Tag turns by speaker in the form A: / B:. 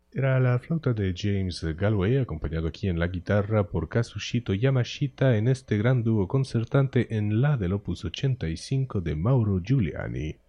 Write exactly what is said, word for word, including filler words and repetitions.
A: Era la flauta de James Galway, acompañado aquí en la guitarra por Kazuhito Yamashita en este gran dúo concertante en la del opus ochenta y cinco de Mauro Giuliani.